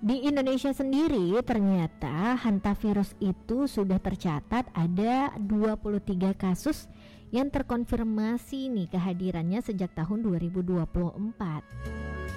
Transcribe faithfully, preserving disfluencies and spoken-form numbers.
Di Indonesia sendiri ternyata hantavirus itu sudah tercatat ada dua puluh tiga kasus yang terkonfirmasi nih kehadirannya sejak tahun dua ribu dua puluh empat.